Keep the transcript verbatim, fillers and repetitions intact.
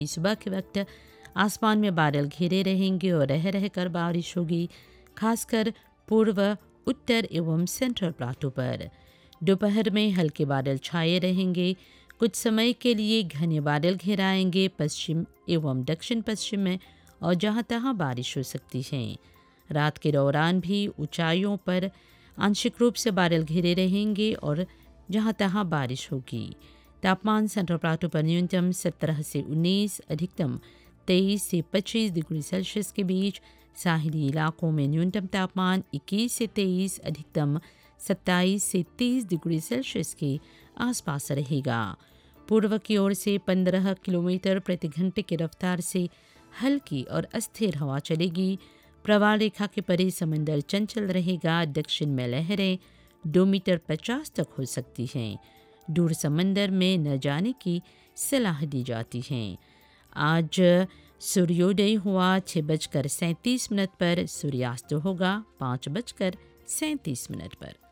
सुबह के वक्त आसमान में बादल घिरे रहेंगे और रह रहकर बारिश होगी, खासकर पूर्व, उत्तर एवं सेंट्रल प्लाटू पर। दोपहर में हल्के बादल छाए रहेंगे, कुछ समय के लिए घने बादल घेराएंगे पश्चिम एवं दक्षिण पश्चिम में और जहां तहां बारिश हो सकती है। रात के दौरान भी ऊंचाइयों पर आंशिक रूप से बादल घिरे रहेंगे और जहां तहां बारिश होगी। तापमान सेंट्रल प्लाटू पर न्यूनतम सत्रह से उन्नीस, अधिकतम तेईस से पच्चीस डिग्री सेल्सियस के बीच। साहिली इलाकों में न्यूनतम तापमान इक्कीस से तेईस, अधिकतम सत्ताईस से तीस डिग्री सेल्सियस के आसपास रहेगा। पूर्व की ओर से पंद्रह किलोमीटर प्रति घंटे की रफ्तार से हल्की और अस्थिर हवा चलेगी। प्रवाह रेखा के परे समंदर चंचल रहेगा। दक्षिण में लहरें दो मीटर पचास तक हो सकती हैं। दूर समंदर में न जाने की सलाह दी जाती है। आज सूर्योदय हुआ छः बजकर सैंतीस मिनट पर, सूर्यास्त होगा पाँच बजकर सैंतीस मिनट पर।